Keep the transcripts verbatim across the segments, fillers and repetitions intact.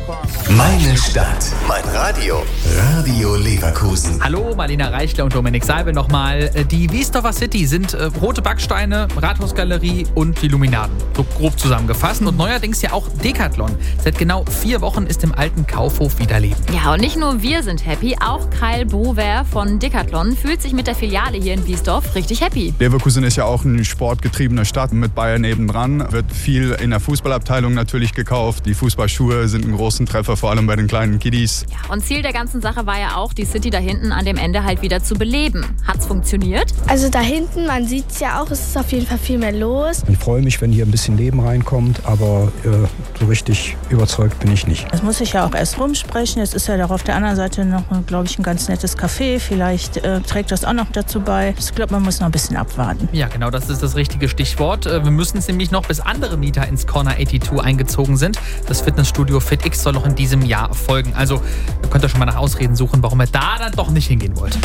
Meine Stadt, mein Radio. Radio Leverkusen. Hallo, Marlena Reichler und Dominik Salbe nochmal. Die Wiesdorfer City sind äh, rote Backsteine, Rathausgalerie und Illuminaten. So grob zusammengefasst. Und neuerdings ja auch Decathlon. Seit genau vier Wochen ist im alten Kaufhof wieder Leben. Ja, und nicht nur wir sind happy, auch Kyle Bruwer von Decathlon fühlt sich mit der Filiale hier in Wiesdorf richtig happy. Leverkusen ist ja auch eine sportgetriebene Stadt mit Bayern nebendran. Wird viel in der Fußballabteilung natürlich gekauft. Die Fußballschuhe sind ein großen Treffer, vor allem bei den kleinen Kiddies. Ja, und Ziel der ganzen Sache war ja auch, die City da hinten an dem Ende halt wieder zu beleben. Hat's funktioniert? Also da hinten, man sieht es ja auch, es ist auf jeden Fall viel mehr los. Ich freue mich, wenn hier ein bisschen Leben reinkommt, aber äh, so richtig überzeugt bin ich nicht. Das muss ich ja auch erst rumsprechen. Es ist ja doch auf der anderen Seite noch, glaube ich, ein ganz nettes Café. Vielleicht äh, trägt das auch noch dazu bei. Ich glaube, man muss noch ein bisschen abwarten. Ja, genau, das ist das richtige Stichwort. Wir müssen es nämlich noch, bis andere Mieter ins Corner zweiundachtzig eingezogen sind. Das Fitnessstudio FitX soll noch in diesem Jahr folgen. Also, ihr könnt ja schon mal nach Ausreden suchen, warum ihr da dann doch nicht hingehen wollt.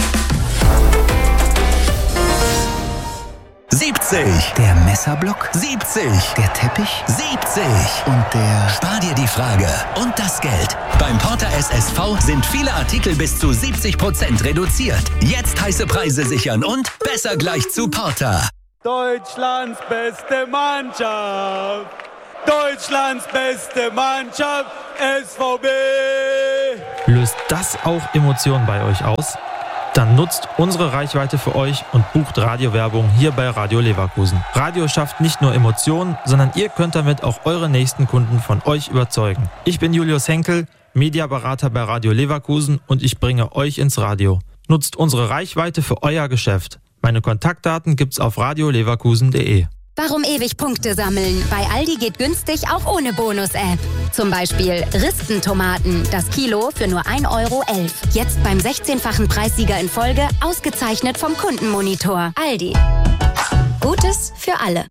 siebzig. Der Messerblock. siebzig. Der Teppich. siebzig. Und der... Spar dir die Frage und das Geld. Beim Porter S S V sind viele Artikel bis zu siebzig Prozent reduziert. Jetzt heiße Preise sichern und besser gleich zu Porter. Deutschlands beste Mannschaft. Deutschlands beste Mannschaft. S V B. Löst das auch Emotionen bei euch aus? Dann nutzt unsere Reichweite für euch und bucht Radiowerbung hier bei Radio Leverkusen. Radio schafft nicht nur Emotionen, sondern ihr könnt damit auch eure nächsten Kunden von euch überzeugen. Ich bin Julius Henkel, Mediaberater bei Radio Leverkusen und ich bringe euch ins Radio. Nutzt unsere Reichweite für euer Geschäft. Meine Kontaktdaten gibt's auf radio leverkusen punkt de. Warum ewig Punkte sammeln? Bei Aldi geht günstig auch ohne Bonus-App. Zum Beispiel Ristentomaten, das Kilo für nur ein Euro elf. Jetzt beim sechzehnfachen Preissieger in Folge, ausgezeichnet vom Kundenmonitor. Aldi. Gutes für alle.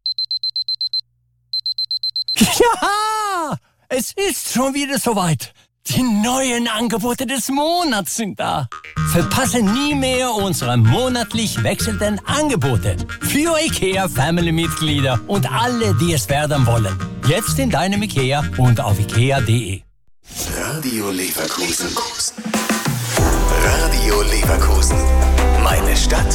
Ja, es ist schon wieder soweit. Die neuen Angebote des Monats sind da. Verpasse nie mehr unsere monatlich wechselnden Angebote für IKEA-Family-Mitglieder und alle, die es werden wollen. Jetzt in deinem IKEA und auf ikea punkt de. Radio Leverkusen. Radio Leverkusen. Meine Stadt.